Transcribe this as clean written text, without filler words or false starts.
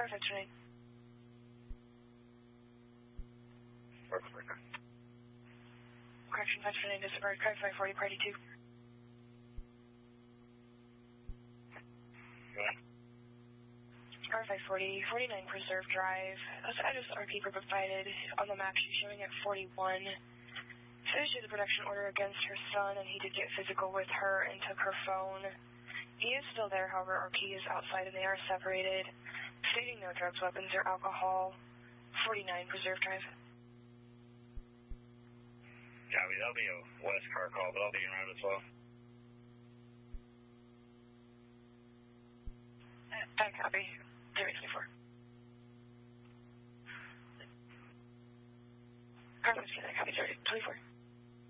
Car 529. Correction 529, disregard. Car 540, party 2. Car 540, 49 Preserve Drive. Outside of RP provided on the map, she's showing at 41. So issued the production order against her son, and he did get physical with her and took her phone. He is still there, however, RP is outside and they are separated, stating no drugs, weapons, or alcohol. 49 Preserve Drive. Copy, that'll be a West car call, but I'll be around as well. Copy. 324. Car 59, copy 3024.